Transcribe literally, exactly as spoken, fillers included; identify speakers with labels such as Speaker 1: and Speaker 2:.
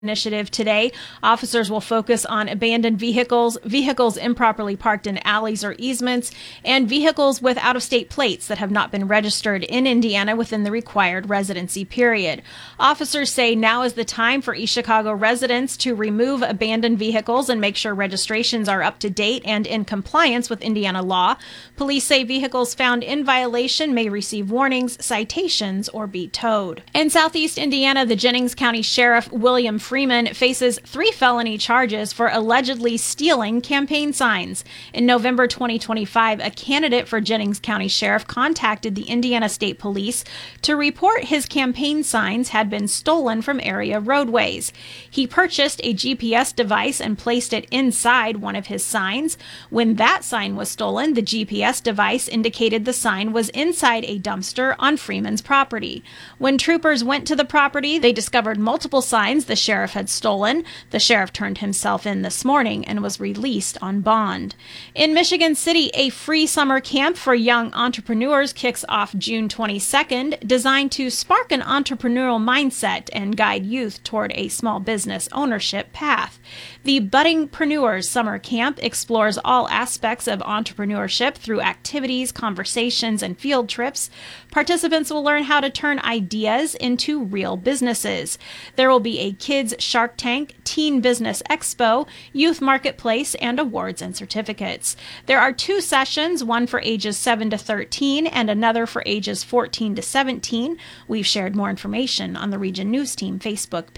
Speaker 1: Initiative today. Officers will focus on abandoned vehicles, vehicles improperly parked in alleys or easements, and vehicles with out-of-state plates that have not been registered in Indiana within the required residency period. Officers say now is the time for East Chicago residents to remove abandoned vehicles and make sure registrations are up to date and in compliance with Indiana law. Police say vehicles found in violation may receive warnings, citations, or be towed. In Southeast Indiana, the Jennings County Sheriff William Freeman faces three felony charges for allegedly stealing campaign signs. In November twenty twenty-five, a candidate for Jennings County Sheriff contacted the Indiana State Police to report his campaign signs had been stolen from area roadways. He purchased a G P S device and placed it inside one of his signs. When that sign was stolen, the G P S device indicated the sign was inside a dumpster on Freeman's property. When troopers went to the property, they discovered multiple signs the sheriff had stolen. The sheriff turned himself in this morning and was released on bond. In Michigan City, a free summer camp for young entrepreneurs kicks off June twenty-second, designed to spark an entrepreneurial mindset and guide youth toward a small business ownership path. The Buddingpreneurs Summer Camp explores all aspects of entrepreneurship through activities, conversations, and field trips. Participants will learn how to turn ideas into real businesses. There will be a Kids Shark Tank, Teen Business Expo, Youth Marketplace, and awards and certificates. There are two sessions, one for ages seven to thirteen and another for ages fourteen to seventeen. We've shared more information on the Region News Team Facebook page.